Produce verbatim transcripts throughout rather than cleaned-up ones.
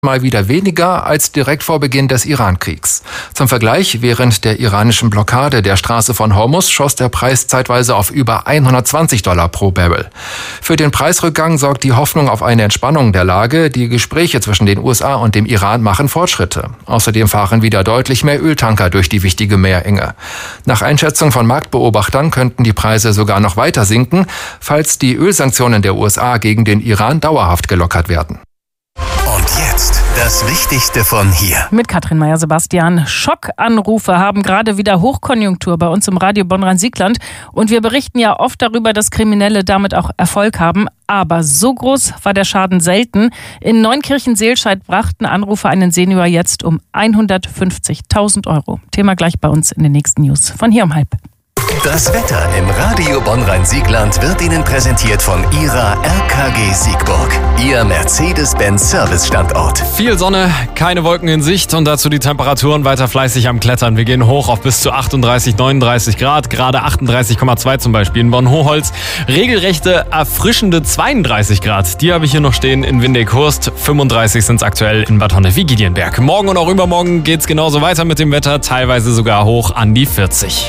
mal wieder weniger als direkt vor Beginn des Iran-Kriegs. Zum Vergleich, während der iranischen Blockade der Straße von Hormuz schoss der Preis zeitweise auf über hundertzwanzig Dollar pro Barrel. Für den Preisrückgang sorgt die Hoffnung auf eine Entspannung der Lage. Die Gespräche zwischen den U S A und dem Iran machen Fortschritte. Außerdem fahren wieder deutlich mehr Öltanker durch die wichtige Meerenge. Nach Einschätzung von Marktbeobachtern könnten die Preise sogar noch weiter sinken, falls die Ölsanktionen der U S A gegen den Iran dauerhaft gelockert werden. Und jetzt das Wichtigste von hier. Mit Katrin Meyer-Sebastian. Schockanrufe haben gerade wieder Hochkonjunktur bei uns im Radio Bonn-Rhein-Siegland. Und wir berichten ja oft darüber, dass Kriminelle damit auch Erfolg haben. Aber so groß war der Schaden selten. In Neunkirchen-Seelscheid brachten Anrufer einen Senior jetzt um hundertfünfzigtausend Euro. Thema gleich bei uns in den nächsten News. Von hier um halb. Das Wetter im Radio Bonn-Rhein-Siegland wird Ihnen präsentiert von Ihrer R K G Siegburg, Ihr Mercedes-Benz-Service-Standort. Viel Sonne, keine Wolken in Sicht und dazu die Temperaturen weiter fleißig am Klettern. Wir gehen hoch auf bis zu achtunddreißig, neununddreißig Grad, gerade achtunddreißig Komma zwei zum Beispiel in Bonn-Hochholz. Regelrechte, erfrischende zweiunddreißig Grad, die habe ich hier noch stehen in Windeck-Hurst. fünfunddreißig sind es aktuell in Bad Honnef-Giedienberg. Morgen und auch übermorgen geht es genauso weiter mit dem Wetter, teilweise sogar hoch an die vierzig.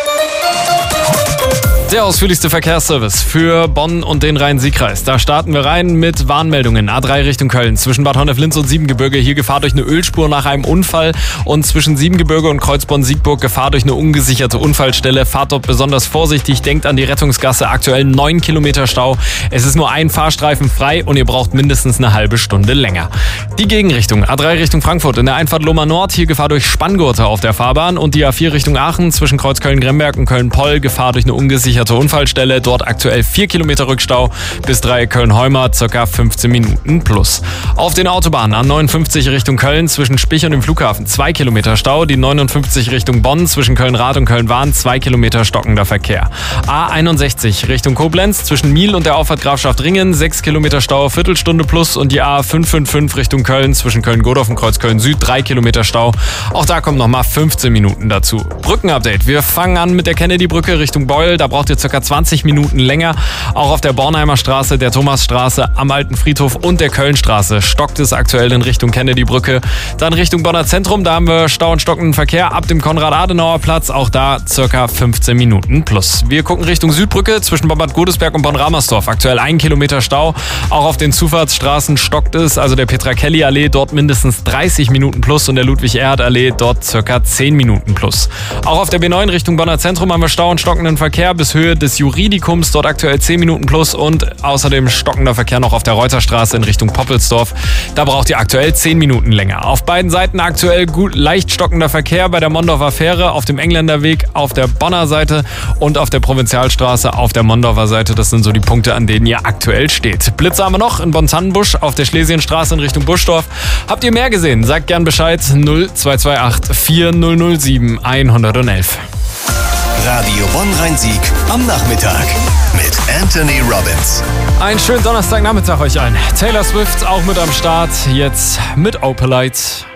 Der ausführlichste Verkehrsservice für Bonn und den Rhein-Sieg-Kreis. Da starten wir rein mit Warnmeldungen. A drei Richtung Köln zwischen Bad Honnef-Linz und Siebengebirge. Hier Gefahr durch eine Ölspur nach einem Unfall. Und zwischen Siebengebirge und Kreuzborn-Siegburg Gefahr durch eine ungesicherte Unfallstelle. Fahrt dort besonders vorsichtig. Denkt an die Rettungsgasse. Aktuell neun Kilometer Stau. Es ist nur ein Fahrstreifen frei und ihr braucht mindestens eine halbe Stunde länger. Die Gegenrichtung. A drei Richtung Frankfurt in der Einfahrt Lohmer Nord. Hier Gefahr durch Spanngurte auf der Fahrbahn. Und die A vier Richtung Aachen zwischen Kreuz Köln-Gremberg und Köln-Poll. Gefahr durch eine ungesicherte Unfallstelle, dort aktuell vier Kilometer Rückstau, bis drei Köln-Heumer, circa fünfzehn Minuten plus. Auf den Autobahnen A neunundfünfzig Richtung Köln, zwischen Spich und dem Flughafen zwei Kilometer Stau, die neunundfünfzig Richtung Bonn, zwischen Köln-Rad und Köln-Wahn zwei Kilometer stockender Verkehr. A einundsechzig Richtung Koblenz, zwischen Miel und der Auffahrt Grafschaft Ringen, sechs Kilometer Stau, Viertelstunde plus und die A fünfhundertfünfundfünfzig Richtung Köln, zwischen Köln-Godorf und Kreuz Köln-Süd, drei Kilometer Stau. Auch da kommen nochmal fünfzehn Minuten dazu. Brückenupdate. Wir fangen an mit der Kennedy-Brücke Richtung Beul, da braucht ihr circa zwanzig Minuten länger. Auch auf der Bornheimer Straße, der Thomasstraße, am Alten Friedhof und der Kölnstraße stockt es aktuell in Richtung Kennedy-Brücke. Dann Richtung Bonner Zentrum, da haben wir Stau und stockenden Verkehr ab dem Konrad-Adenauer-Platz. Auch da circa fünfzehn Minuten plus. Wir gucken Richtung Südbrücke zwischen Bad Godesberg und Bonn-Ramersdorf. Aktuell ein Kilometer Stau. Auch auf den Zufahrtsstraßen stockt es, also der Petra-Kelly-Allee, dort mindestens dreißig Minuten plus und der Ludwig-Erhard-Allee, dort circa zehn Minuten plus. Auch auf der B neun Richtung Bonner Zentrum haben wir Stau und stockenden Verkehr bis Höhe des Juridikums, dort aktuell zehn Minuten plus und außerdem stockender Verkehr noch auf der Reuterstraße in Richtung Poppelsdorf. Da braucht ihr aktuell zehn Minuten länger. Auf beiden Seiten aktuell gut leicht stockender Verkehr bei der Mondorfer Fähre, auf dem Engländerweg, auf der Bonner Seite und auf der Provinzialstraße auf der Mondorfer Seite. Das sind so die Punkte, an denen ihr aktuell steht. Blitze haben wir noch in Bonn-Tannenbusch auf der Schlesienstraße in Richtung Buschdorf. Habt ihr mehr gesehen? Sagt gern Bescheid. null zwei zwei acht vier null null sieben eins eins eins. Radio Bonn-Rhein-Sieg am Nachmittag mit Anthony Robbins. Einen schönen Donnerstagnachmittag euch allen. Taylor Swift auch mit am Start, jetzt mit Opalite.